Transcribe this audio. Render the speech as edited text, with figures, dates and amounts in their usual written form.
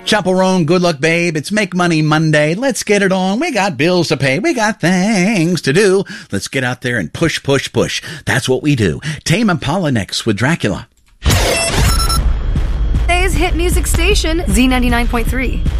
Chaperone, good luck, babe. It's Make Money Monday. Let's get it on. We got bills to pay. We got things to do. Let's get out there and push, push, push. That's what we do. Tame Impala next with Dracula. Today's hit music station, Z99.3.